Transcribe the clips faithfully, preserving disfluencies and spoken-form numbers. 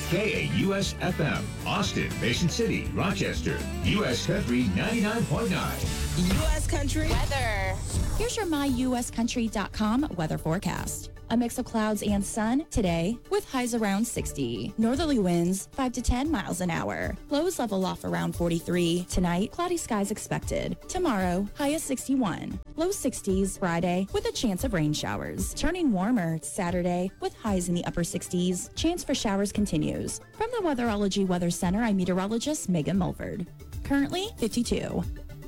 K A U S F M, Austin, Mason City, Rochester, U S Country ninety-nine point nine. U S Country weather. Here's your my U S country dot com weather forecast. A mix of clouds and sun today with highs around sixty. Northerly winds five to ten miles an hour. Lows level off around forty-three. Tonight, cloudy skies expected. Tomorrow, high of sixty-one. Low sixties Friday with a chance of rain showers. Turning warmer Saturday with highs in the upper sixties. Chance for showers continues. From the Weatherology Weather Center, I'm meteorologist Megan Mulford. Currently fifty-two.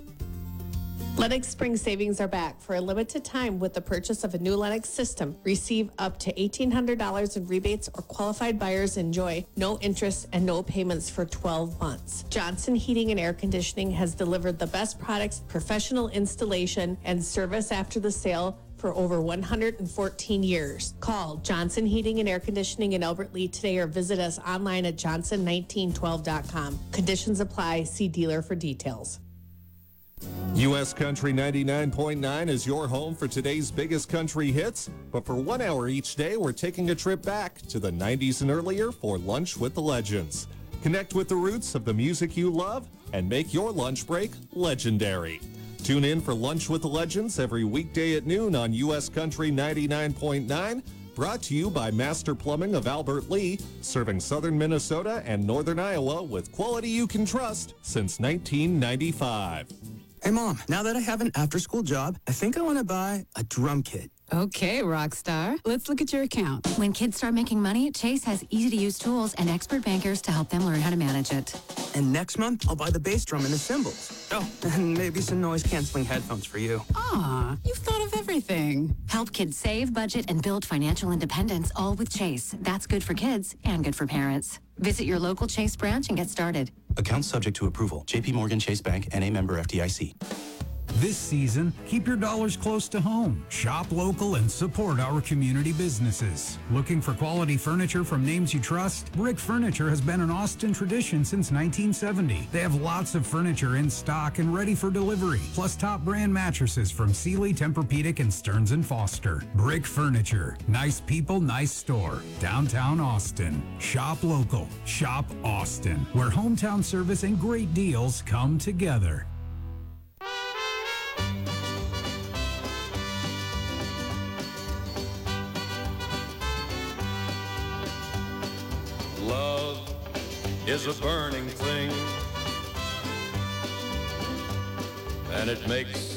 Lennox Spring Savings are back for a limited time with the purchase of a new Lennox system. Receive up to eighteen hundred dollars in rebates, or qualified buyers enjoy no interest and no payments for twelve months. Johnson Heating and Air Conditioning has delivered the best products, professional installation, and service after the sale for over one hundred fourteen years. Call Johnson Heating and Air Conditioning in Albert Lea today or visit us online at johnson nineteen twelve dot com. Conditions apply. See dealer for details. U S Country ninety-nine point nine is your home for today's biggest country hits, but for one hour each day, we're taking a trip back to the nineties and earlier for Lunch with the Legends. Connect with the roots of the music you love and make your lunch break legendary. Tune in for Lunch with the Legends every weekday at noon on U S Country ninety-nine point nine, brought to you by Master Plumbing of Albert Lea, serving southern Minnesota and northern Iowa with quality you can trust since nineteen ninety-five. Hey, Mom, now that I have an after-school job, I think I want to buy a drum kit. Okay, rock star. Let's look at your account. When kids start making money, Chase has easy-to-use tools and expert bankers to help them learn how to manage it. And next month, I'll buy the bass drum and the cymbals. Oh, and maybe some noise-canceling headphones for you. Aw, you've thought of everything. Help kids save, budget, and build financial independence, all with Chase. That's good for kids and good for parents. Visit your local Chase branch and get started. Accounts subject to approval. J P Morgan Chase Bank, N A member F D I C. This season, keep your dollars close to home. Shop local and support our community businesses. Looking for quality furniture from names you trust? Brick Furniture has been an Austin tradition since nineteen seventy. They have lots of furniture in stock and ready for delivery, plus top brand mattresses from Sealy, Tempur-Pedic, and Stearns and Foster. Brick Furniture. Nice people, nice store. Downtown Austin. Shop local. Shop Austin, where hometown service and great deals come together. Love is a burning thing, and it makes